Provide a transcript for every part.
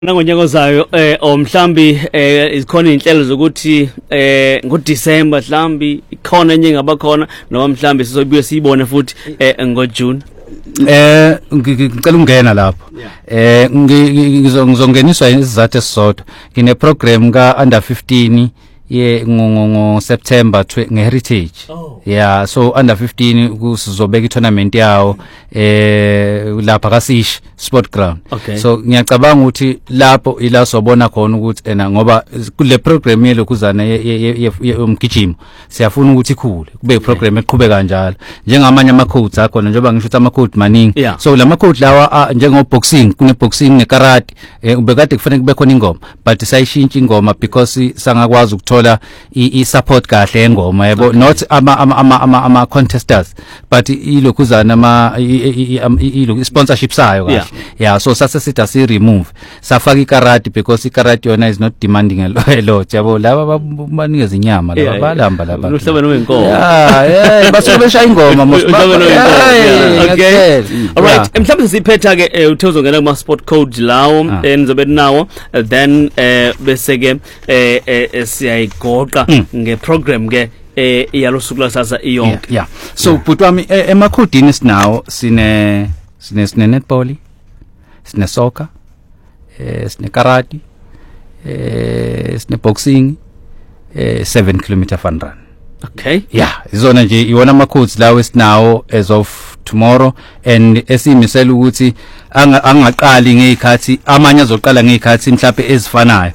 Nangonyaka ozayo omhlambi izikhona inhlelo zokuthi ngoDecember mhlambi ikhona enye ngabakhona noma mhlambi sizobuye siyibone futhi ngoJune. Ngicela ungena lapho. Ngizongeniswa isizathu esisodwa. Ngine program ka under 15 ngo September ngeHeritage. Yeah, so under 15 kusizobeka i-tournament yawo lapha kaSish Sport Ground. Okay. So ngiyacabanga ukuthi lapho ila sobona khona ukuthi ngoba kule program yelokuzana yomgijimo siyafuna ukuthi ikhule kube iprogram eqhubeka kanjalo njengamanye ama codes akhona njengoba ngisho ukuthi ama code maningi. Yeah. So lama code lawa njengo boxing kune boxing nekarate ubekade kufanele kube khona ingoma but sayishintsha ingoma because sangakwazi ukuthola i-support kahle engoma yabo not ama contesters but ilokuzana sponsorship sayo kahle. Yeah, so sase sithi asi remove safaka ikarate because ikarate yona is not demanding a lot yabo laba banikeza inyama laba balamba laba Uhlobene wenkomo. Yeah, basebesha ingoma Okay. All right, mhlawumbe siphetha ke uthozo ngena kuma sport code lawo enizobe nawo then bese ke siyayigoqa ngeprogram ke iyalosuku lasasa iyonke. Yeah. So but wami emakhudini sinawo sine netball, sine soccer, sine karate, sine boxing, 7 km fun run. Okay. Yeah, izona nje iwona ama codes lawo esinawo as of tomorrow and esimisela ukuthi angaqali ngezikhathi amanye azoqala ngezikhathi mhlawumbe ezifanayo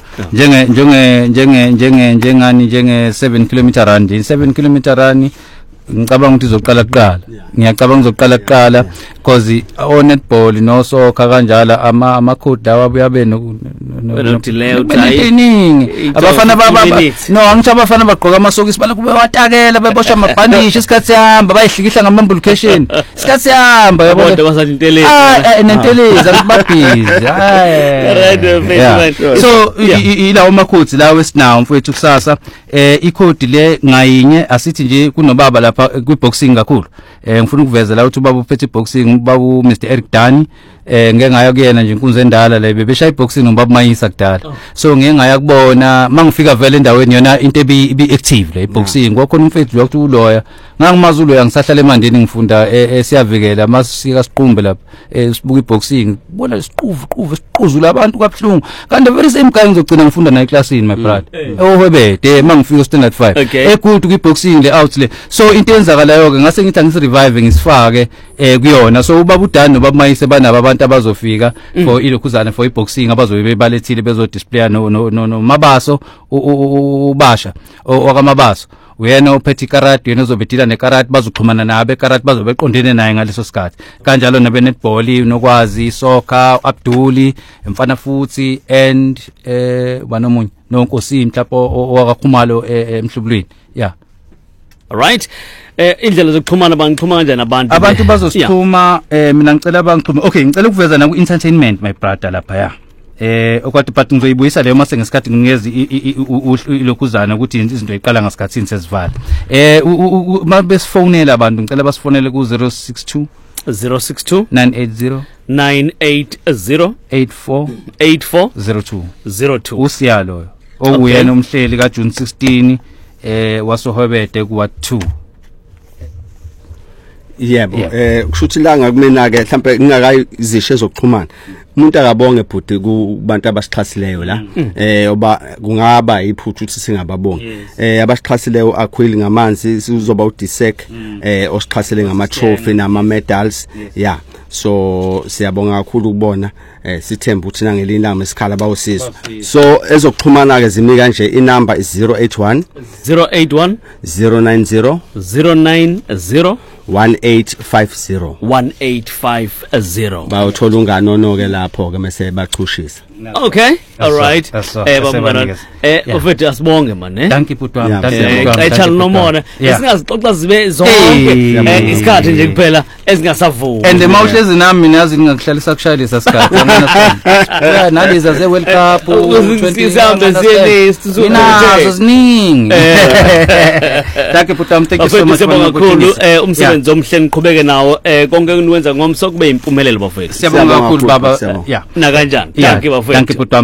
njenge 7 km run nje 7 km run ngicabanga ukuthi izoqala kuqala. Ngiyacabanga izoqala kuqala because o netball no soccer kanjalo ama code lawa buyabe no delay uthi abafana no angithi abafana bagqoka amasokisi bala kube watakela bebosha amabhandishi isikhathi sihamba bayihlikihla ngama-implication isikhathi sihamba yabo basathi intelezi nentelezi akubabhizi so ilawo amakhodi lawo esinawo mfowethu kusasa ikhodi le ngayinye asithi nje kunobaba lapha kwiboxing kakhulu ngifuna ukuveza la ukuthi ubaba uphethe boxing ubaba Mr Eric Dani ngeke ngaya kuyena nje inkunzi endala la bebeshaya iboxing ubaba Mayisa kudala so ngeke ngaya kubona mangifika vele endaweni yona into ebi active la iboxing kwakhona umfethu ukuthi uloya ngangimazi uloya ngisahlala emandeni ngifunda siyavikela masika siqumbe lapha sibuka iboxing bona siquzula abantu kabuhlungu kanti very same guy ngizogcina ngifunda naye classini my brother ohwebede mangifika standard 5 egood kwiboxing le out le so into enzakalayo ke ngase ngithi angisirevive ngisifake kuyona so ubaba uDani nobaba Mayise banabo abantu abazofika for ilokhuzana for iboxing abazobe bebalethile bezo display no Mabaso ubasha wakamabaso uyena ophethe ikarate yena uzobedila nekarate bazoxhumana nabe ekarate bazobe eqondene naye ngaleso sikhathi kanjalo nabe netball nokwazi soccer Abduli mfana futhi and banomunye noNkosini mhlapho wakakhumalo emhlubulweni. Yeah. All right. Indlela zokuxhumana bangixhuma kanjani abantu bazosixhuma mina ngicela bangixhuma. Okay, ngicela ukuveza na ku entertainment my brother lapha okwathi but ngizoyibuyisa leyo mase ngesikhathi ngingezi ilokhuzana ukuthi izinto eziqala ngasikhathini sesivala mabesifonela abantu ngicela basifonele ku 062 980 8402 usiyalo oyena umhleli ka June 16 wasohwebede kuwa 2. Yebo kushuthi la ngakumina ke mhlambe ngingakayizishe ezokuxhumana umuntu akabonge bhuti kubantu abasixhasileyo la oba kungaba iphuthu ukuthi singababonge abasixhasileyo akhwili ngamanzi sizoba uDisek osixhasele ngama trophy nama medals. Yeah, so siyabonga kakhulu ukubona sithemba ukuthi nangelinami isikhala bawusizwa so ezokuxhumana ke zimi kanje inamba is 081 090 1850 bawuthola unganono ke lapho ke mase bachushisa. Okay, all right. Babana ofethu asibonge man Thank you butwa. Echala nomona esingazixoxa zibe zonke isikhathi nje kuphela ezingasavuma and mawuhlezi nami nazi ngingakuhlalisa kushayelisa isikhathi naleza ze World Cup 2020 inazo ziningi. Thank you butwa, thank you so much kakhulu umsebenzi umsebenzi omhle niqhubeke nawo konke kuniwenza ngomso kube impumelelo bafowethu. Siyabonga kakhulu baba. Siyabonga. Yeah. Na kanjani? Yeah. Dankie bafowethu. Dankie baba.